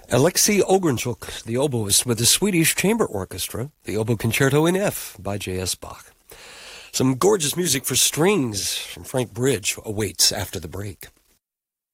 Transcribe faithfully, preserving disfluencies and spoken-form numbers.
Alexei Ogrenchuk, the oboist with the Swedish Chamber Orchestra, the Oboe Concerto in F by J S. Bach. Some gorgeous music for strings from Frank Bridge awaits after the break.